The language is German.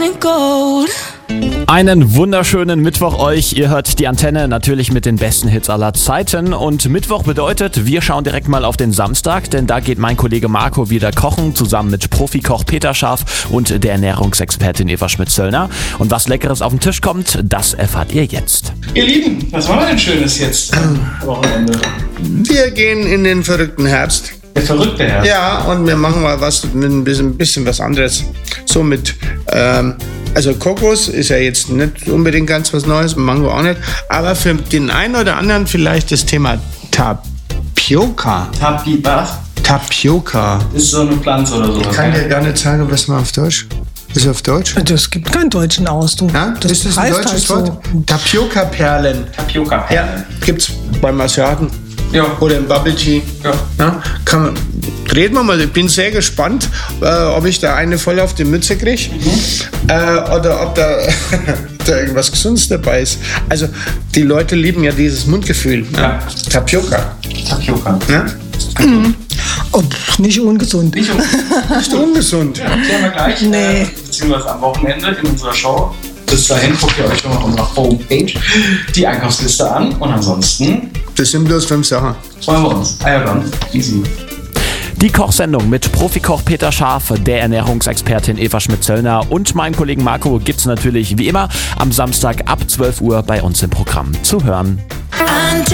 Einen wunderschönen Mittwoch euch. Ihr hört die Antenne natürlich mit den besten Hits aller Zeiten. Und Mittwoch bedeutet, wir schauen direkt mal auf den Samstag, denn da geht mein Kollege Marco wieder kochen, zusammen mit Profikoch Peter Scharf und der Ernährungsexpertin Eva Schmidt-Zöllner. Und was Leckeres auf den Tisch kommt, das erfahrt ihr jetzt. Ihr Lieben, was wollen wir denn Schönes jetzt am Wochenende? Wir gehen in den verrückten Herbst. Der verrückte Herbst. Ja, und wir machen mal was mit ein bisschen was anderes. So mit, also Kokos ist ja jetzt nicht unbedingt ganz was Neues, Mango auch nicht. Aber für den einen oder anderen vielleicht das Thema Tapioca. Tapioca. Ist so eine Pflanze oder so. Ich kann dir gar nicht sagen, was man auf Deutsch. Ist auf Deutsch? Es gibt keinen deutschen Ausdruck. Ja? Ist das ein deutsches halt Wort? Tapioca-Perlen. Tapioca-Perlen. Ja, gibt's beim Asiaten. Ja. Oder im Bubble Tea. Ja. Reden wir mal, ich bin sehr gespannt, ob ich da eine voll auf die Mütze kriege oder ob da, da irgendwas Gesundes dabei ist. Also die Leute lieben ja dieses Mundgefühl. Ja. Tapioca. Ja? Oh, nicht ungesund. Nicht ungesund. Ja, klären wir gleich, Nee. beziehungsweise am Wochenende in unserer Show. Bis dahin guckt ihr euch nochmal auf unserer Homepage die Einkaufsliste an und ansonsten Das sind bloß 5 Sachen. freuen wir uns. Ja, dann, easy. Die Kochsendung mit Profikoch Peter Scharf, der Ernährungsexpertin Eva Schmidt-Zöllner und meinem Kollegen Marco gibt's natürlich wie immer am Samstag ab 12 Uhr bei uns im Programm zu hören.